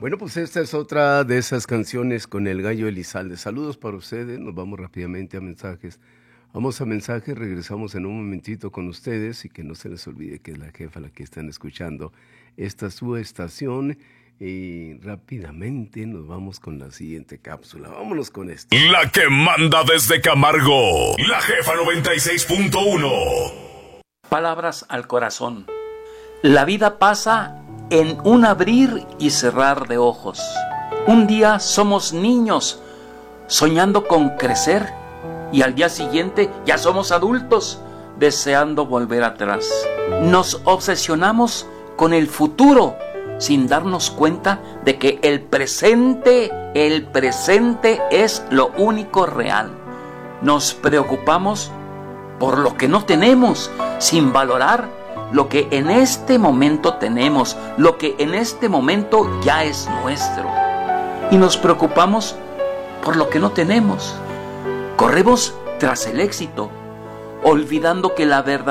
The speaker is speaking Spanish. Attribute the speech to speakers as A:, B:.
A: Bueno, pues esta es otra de esas canciones con el Gallo Elizalde. Saludos para ustedes, nos vamos rápidamente a mensajes. Vamos a mensajes, regresamos en un momentito con ustedes y que no se les olvide que es la jefa la que están escuchando. Esta es su estación y rápidamente nos vamos con la siguiente cápsula. Vámonos con esto.
B: La que manda desde Camargo, la jefa 96.1.
C: Palabras al corazón. La vida pasa en un abrir y cerrar de ojos. Un día somos niños soñando con crecer y al día siguiente ya somos adultos deseando volver atrás. Nos obsesionamos con el futuro sin darnos cuenta de que el presente es lo único real. Nos preocupamos por lo que no tenemos sin valorar lo que en este momento tenemos, lo que en este momento ya es nuestro. Y nos preocupamos por lo que no tenemos. Corremos tras el éxito, olvidando que la verdad